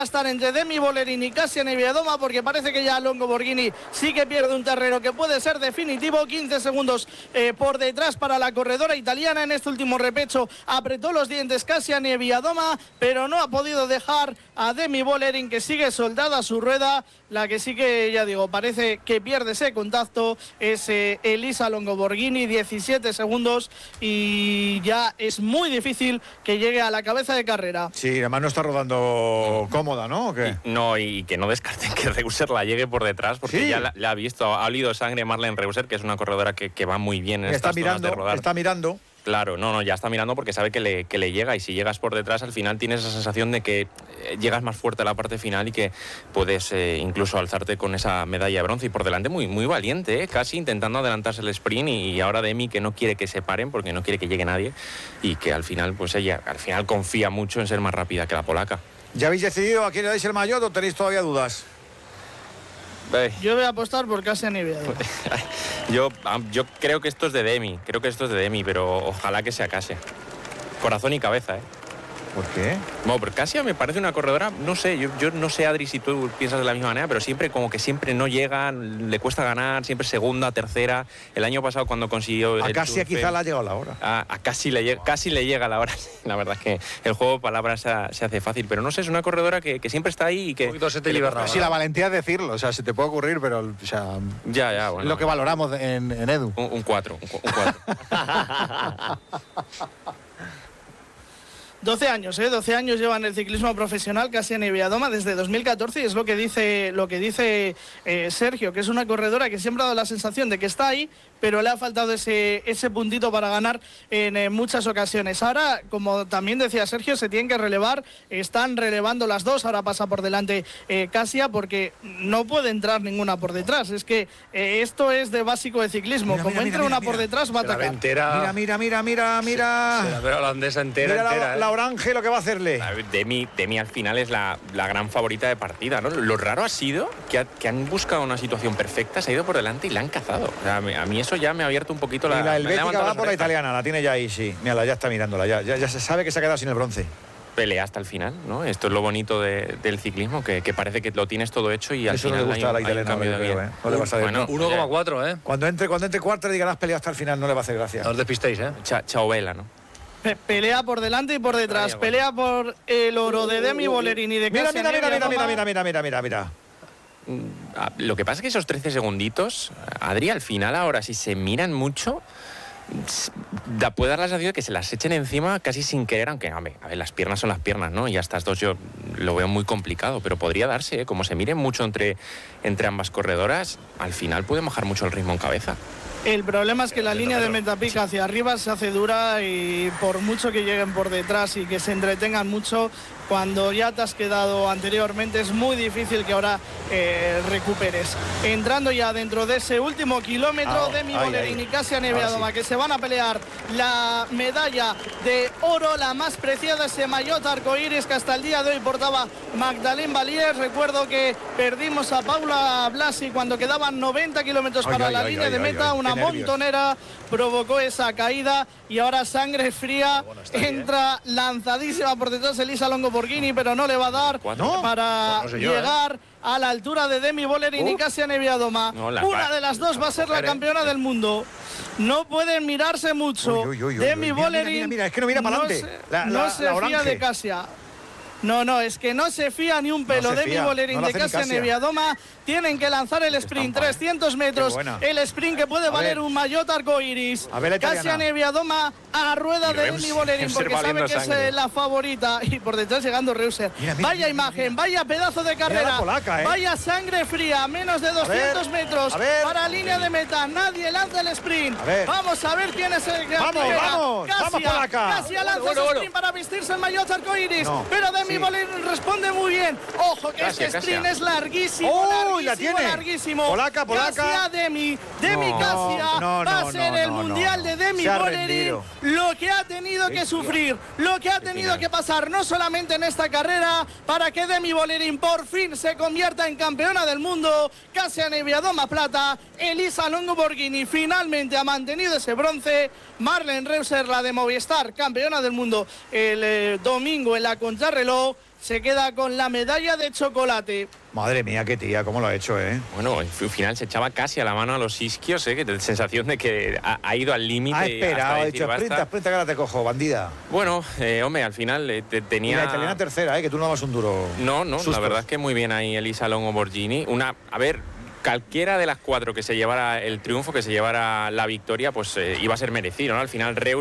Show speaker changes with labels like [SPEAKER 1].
[SPEAKER 1] estar entre Demi Volerin y Kasia Niewiadoma, porque parece que ya Longo Borghini sí que pierde un terreno que puede ser definitivo. 15 segundos por detrás para la corredora italiana. En este último repecho apretó los dientes Kasia Niewiadoma, pero no ha podido dejar a Demi Volerin, que sigue soldada a su rueda. La que sí que, ya digo, parece que pierde ese contacto es Elisa Longo Borghini. 17 segundos y ya es muy difícil que llegue a la cabeza de carrera.
[SPEAKER 2] Sí, además no está rodando cómoda, ¿no? ¿O qué?
[SPEAKER 3] Y que no descarten que Reuser la llegue por detrás, porque
[SPEAKER 2] ¿Sí?
[SPEAKER 3] ya la ha visto, ha olido sangre Marlene Reuser, que es una corredora que va muy bien en estas zonas de rodar.
[SPEAKER 2] Está mirando.
[SPEAKER 3] Claro, ya está mirando porque sabe que le llega, y si llegas por detrás al final tienes esa sensación de que llegas más fuerte a la parte final y que puedes incluso alzarte con esa medalla de bronce. Y por delante muy, muy valiente, casi intentando adelantarse el sprint, y ahora Demi, que no quiere que se paren porque no quiere que llegue nadie, y que al final pues ella confía mucho en ser más rápida que la polaca.
[SPEAKER 2] ¿Ya habéis decidido a quién le dais el maillot o tenéis todavía dudas?
[SPEAKER 1] Yo voy a apostar por Kasia Niewiadoma.
[SPEAKER 3] Yo creo que esto es de Demi, pero ojalá que sea Kasia. Corazón y cabeza, ¿eh?
[SPEAKER 2] ¿Por qué?
[SPEAKER 3] Bueno, pero Kasia me parece una corredora, no sé, yo no sé, Adri, si tú piensas de la misma manera, pero siempre no llega, le cuesta ganar, siempre segunda, tercera. El año pasado cuando consiguió...
[SPEAKER 2] A Kasia quizá le ha llegado la hora.
[SPEAKER 3] A casi le llega la hora. La verdad es que el juego de palabras se hace fácil, pero no sé, es una corredora que siempre está ahí y que...
[SPEAKER 4] Un poquito se te libera.
[SPEAKER 5] Sí, la valentía de decirlo, o sea, se te puede ocurrir, pero o sea,
[SPEAKER 3] ya, bueno.
[SPEAKER 5] Lo que valoramos en Edu.
[SPEAKER 3] Un 4.
[SPEAKER 1] 12 años, 12 años lleva en el ciclismo profesional Kasia Niewiadoma, desde 2014, y es lo que dice Sergio, que es una corredora que siempre ha dado la sensación de que está ahí, pero le ha faltado ese puntito para ganar en muchas ocasiones. Ahora, como también decía Sergio, se tienen que relevar, están relevando las dos. Ahora pasa por delante Kasia, porque no puede entrar ninguna por detrás. Es que esto es de básico de ciclismo. Como entre una por detrás, va a atacar.
[SPEAKER 2] Mira.
[SPEAKER 4] Se la ve holandesa entera.
[SPEAKER 2] La Orange lo que va a hacerle.
[SPEAKER 3] Demi al final es la gran favorita de partida, ¿no? Lo raro ha sido que han buscado una situación perfecta, se ha ido por delante y la han cazado. O sea, a mí eso ya me ha abierto un poquito la...
[SPEAKER 2] Y la helvética va por la italiana, la tiene ya ahí, sí. Mírala, ya está mirándola, ya se sabe que se ha quedado sin el bronce.
[SPEAKER 3] Pelea hasta el final, ¿no? Esto es lo bonito del ciclismo, que parece que lo tienes todo hecho y al
[SPEAKER 2] eso
[SPEAKER 3] final
[SPEAKER 2] no le gusta
[SPEAKER 3] hay un cambio de vida.
[SPEAKER 2] No le va a saber.
[SPEAKER 4] Bueno, 1,4, ¿eh?
[SPEAKER 2] Cuando entre cuarto le diga las peleas hasta el final, no le va a hacer gracia.
[SPEAKER 4] No os despistéis, ¿eh?
[SPEAKER 3] Chao vela, ¿no?
[SPEAKER 1] Pelea por delante y por detrás. Pelea por el oro de Demi Volerin y de Kasia Niewiadoma.
[SPEAKER 2] Mira.
[SPEAKER 3] Lo que pasa es que esos 13 segunditos, Adri, al final ahora si se miran mucho, puede dar la sensación de que se las echen encima casi sin querer, aunque a ver, las piernas son las piernas, ¿no? Y a estas dos yo lo veo muy complicado, pero podría darse, ¿eh? Como se miren mucho entre ambas corredoras, al final puede bajar mucho el ritmo en cabeza.
[SPEAKER 1] El problema es que la línea de metapica hacia arriba se hace dura, y por mucho que lleguen por detrás y que se entretengan mucho, cuando ya te has quedado anteriormente es muy difícil que ahora recuperes. Entrando ya dentro de ese último kilómetro, Demi Volerin y Kasia Niewiadoma, que se van a pelear la medalla de oro, la más preciada, ese maillot arcoíris que hasta el día de hoy portaba Magdalene Valier. Recuerdo que perdimos a Paula Blasi cuando quedaban 90 kilómetros para la línea de meta. Una montonera provocó esa caída, y ahora sangre fría. Entra lanzadísima por detrás Elisa Longo Borghini, pero no le va a dar para llegar a la altura de Demi Volerin y Kasia Niewiadoma. Una de las dos va a ser la campeona del mundo. No pueden mirarse mucho. Demi Volerin
[SPEAKER 2] mira, es que no mira para adelante.
[SPEAKER 1] No se fía de Kasia. No, es que no se fía ni un pelo. Demi Volerin de Kasia Niewiadoma tienen que lanzar el sprint, 300 metros, el sprint que puede valer un maillot arcoiris. Kasia Niewiadoma a rueda de Demi Volerin, porque sabe que es la favorita, y por detrás llegando Reuser. Vaya imagen, vaya pedazo de carrera, vaya sangre fría, menos de 200 metros para línea de meta, nadie lanza el sprint. Vamos a ver quién es el que
[SPEAKER 2] vamos,
[SPEAKER 1] Kasia lanza su sprint para vestirse el maillot arcoiris, pero Demi Volerin responde muy bien. Ojo que este sprint es larguísimo, larguísimo.
[SPEAKER 2] Polaca.
[SPEAKER 1] Kasia, Demi Kasia va a ser el mundial de Demi Volerin. Lo que ha tenido que sufrir, lo que ha tenido que pasar, no solamente en esta carrera, para que Demi Volerin por fin se convierta en campeona del mundo. Kasia Niewiadoma plata, Elisa Longo Borghini finalmente ha mantenido ese bronce. Marlene Reuser, la de Movistar, campeona del mundo el domingo en la contrarreloj. se queda con la medalla de chocolate.
[SPEAKER 2] Madre mía, qué tía, cómo lo ha hecho, ¿eh?
[SPEAKER 3] Bueno, al final se echaba casi a la mano a los isquios, ¿eh? Que te da sensación de que ha ido al límite.
[SPEAKER 2] Ha esperado, ha
[SPEAKER 3] decir,
[SPEAKER 2] dicho,
[SPEAKER 3] basta.
[SPEAKER 2] sprinta, que ahora te cojo, bandida.
[SPEAKER 3] Bueno, hombre, al final tenía...
[SPEAKER 2] Y la italiana tercera, que tú no dabas un duro.
[SPEAKER 3] No,
[SPEAKER 2] sustos.
[SPEAKER 3] la verdad es que muy bien ahí Elisa Longo Borghini. A ver, cualquiera de las 4 que se llevara el triunfo, que se llevara la victoria, pues iba a ser merecido, ¿no? Al final Reus